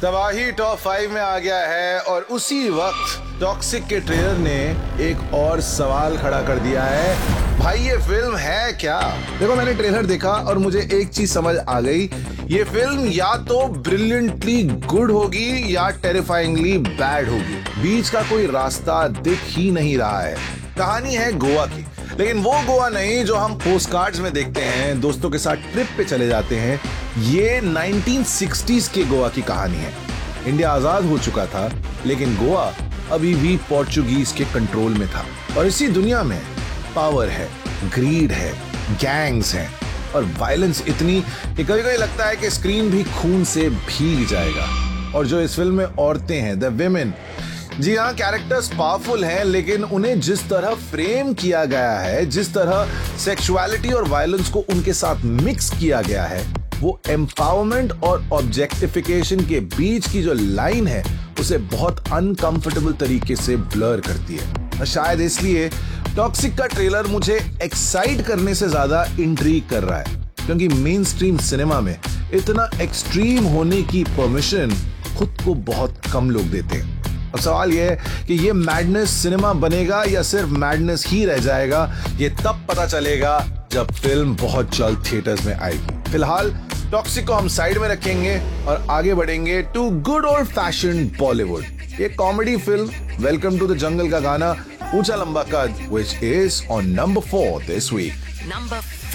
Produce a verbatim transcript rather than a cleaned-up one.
तबाही top five में आ गया है और उसी वक्त टॉक्सिक के ट्रेलर ने एक और सवाल खड़ा कर दिया है, भाई ये फिल्म है क्या? देखो, मैंने ट्रेलर देखा और मुझे एक चीज समझ आ गई, ये फिल्म या तो ब्रिलियंटली गुड होगी या टेरिफाइंगली बैड होगी। बीच का कोई रास्ता दिख ही नहीं रहा है। कहानी है गोवा की, लेकिन वो गोवा नहीं जो हम पोस्टकार्ड्स में देखते हैं, दोस्तों के साथ ट्रिप पे चले जाते हैं। ये नाइनटीन सिक्सटीज़ के गोवा की कहानी है। इंडिया आजाद हो चुका था, लेकिन गोवा अभी भी पोर्चुगीज के कंट्रोल में था। और इसी दुनिया में पावर है, ग्रीड है, गैंग्स हैं और वायलेंस इतनी कि कभी कभी लगता है कि स्क्रीन भी खून से भीग जाएगा। और जो इस फिल्म में औरतें हैं, द विमेन, जी हाँ, कैरेक्टर्स पावरफुल हैं, लेकिन उन्हें जिस तरह फ्रेम किया गया है, जिस तरह सेक्सुअलिटी और वायलेंस को उनके साथ मिक्स किया गया है, वो एम्पावरमेंट और ऑब्जेक्टिफिकेशन के बीच की जो लाइन है उसे बहुत अनकंफर्टेबल तरीके से ब्लर करती है। शायद इसलिए टॉक्सिक का ट्रेलर मुझे एक्साइट करने से ज्यादा इंट्रीग कर रहा है, क्योंकि मेन स्ट्रीम सिनेमा में इतना एक्सट्रीम होने की परमिशन खुद को बहुत कम लोग देते हैं। अब सवाल यह है कि ये मैडनेस सिनेमा बनेगा या सिर्फ मैडनेस ही रह जाएगा, ये तब पता चलेगा जब फिल्म बहुत जल्द थिएटर्स में आएगी। फिलहाल टॉक्सिक को हम साइड में रखेंगे और आगे बढ़ेंगे to good old fashion Bollywood. ये comedy film welcome to the jungle का गाना ऊंचा लंबा कद, which is on number four this week.